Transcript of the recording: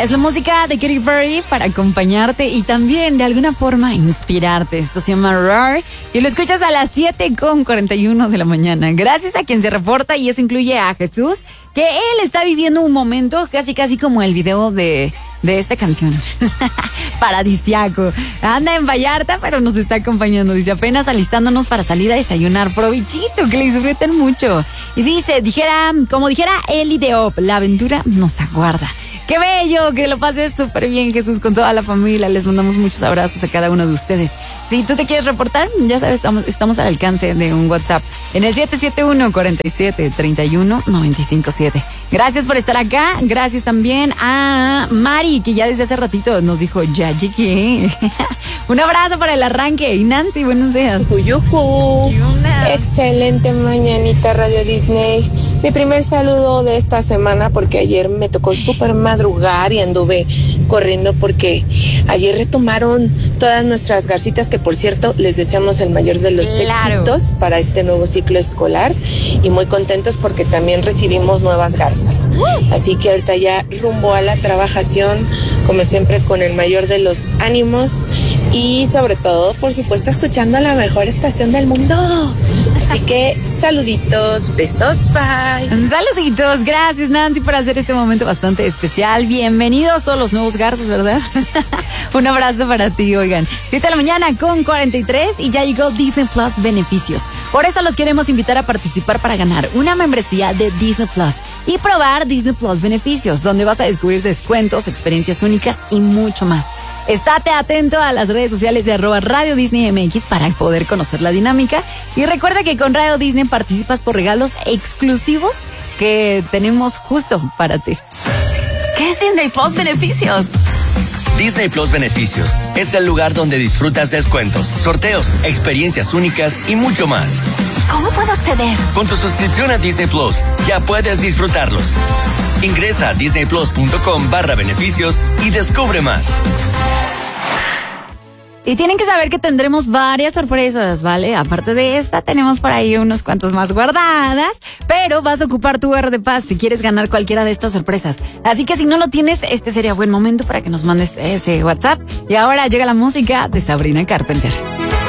Es la música de Katy Perry para acompañarte y también de alguna forma inspirarte. Esto se llama Roar y lo escuchas a las 7:41 de la mañana. Gracias a quien se reporta, y eso incluye a Jesús, que él está viviendo un momento casi como el video de esta canción. Paradisiaco. Anda en Vallarta, pero nos está acompañando. Dice, apenas alistándonos para salir a desayunar. Provechito, que le disfruten mucho. Y dice, como dijera Eli de Op, la aventura nos aguarda. ¡Qué bello! Que lo pases súper bien, Jesús, con toda la familia. Les mandamos muchos abrazos a cada uno de ustedes. Si tú te quieres reportar, ya sabes, estamos al alcance de un WhatsApp en el 771-47-31-957. Gracias por estar acá. Gracias también a Mari, que ya desde hace ratito nos dijo, ya llegué. Un abrazo para el arranque. Y Nancy, buenos días. Yujú. Excelente mañanita, Radio Disney. Mi primer saludo de esta semana, porque ayer me tocó súper madrugar y anduve corriendo porque ayer retomaron todas nuestras garcitas, que por cierto les deseamos el mayor de los éxitos para este nuevo ciclo escolar, y muy contentos porque también recibimos nuevas garzas. Así que ahorita ya rumbo a la trabajación, como siempre, con el mayor de los ánimos y sobre todo, por supuesto, escuchando la mejor estación del mundo. Así que saluditos, besos, bye. Saluditos, gracias Nancy por hacer este momento bastante especial. Bienvenidos todos los nuevos garzas, ¿verdad? Un abrazo para ti, oigan. 7:43 y ya llegó Disney Plus Beneficios. Por eso los queremos invitar a participar para ganar una membresía de Disney Plus y probar Disney Plus Beneficios, donde vas a descubrir descuentos, experiencias únicas y mucho más. Estate atento a las redes sociales de @Radio Disney MX para poder conocer la dinámica. Y recuerda que con Radio Disney participas por regalos exclusivos que tenemos justo para ti. ¿Qué es Disney Plus Beneficios? Disney Plus Beneficios es el lugar donde disfrutas descuentos, sorteos, experiencias únicas y mucho más. ¿Cómo puedo acceder? Con tu suscripción a Disney Plus ya puedes disfrutarlos. Ingresa a disneyplus.com/beneficios y descubre más. Y tienen que saber que tendremos varias sorpresas, ¿vale? Aparte de esta, tenemos por ahí unos cuantos más guardadas, pero vas a ocupar tu R de paz si quieres ganar cualquiera de estas sorpresas. Así que si no lo tienes, este sería buen momento para que nos mandes ese WhatsApp. Y ahora llega la música de Sabrina Carpenter.